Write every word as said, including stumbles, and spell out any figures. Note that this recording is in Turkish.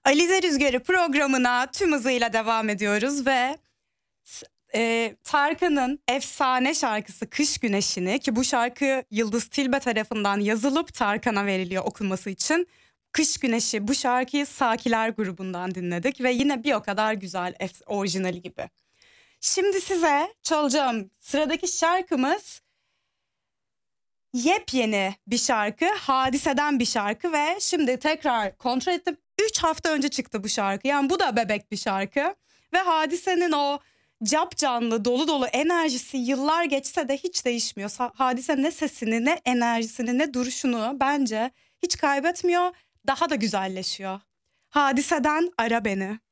Alize Rüzgarı programına tüm hızıyla devam ediyoruz ve e, Tarkan'ın efsane şarkısı Kış Güneşi'ni, ki bu şarkı Yıldız Tilbe tarafından yazılıp Tarkan'a veriliyor okunması için. Kış Güneşi, bu şarkıyı Sakiler grubundan dinledik ve yine bir o kadar güzel, ef- orijinali gibi. Şimdi size çalacağım sıradaki şarkımız yepyeni bir şarkı, Hadise'den bir şarkı ve şimdi tekrar kontrol ettim. üç hafta önce çıktı bu şarkı. Yani bu da bebek bir şarkı. Ve Hadise'nin o capcanlı, dolu dolu enerjisi yıllar geçse de hiç değişmiyor. Sa- Hadise ne sesini, ne enerjisini, ne duruşunu bence hiç kaybetmiyor. Daha da güzelleşiyor. Hadise'den Ara Beni.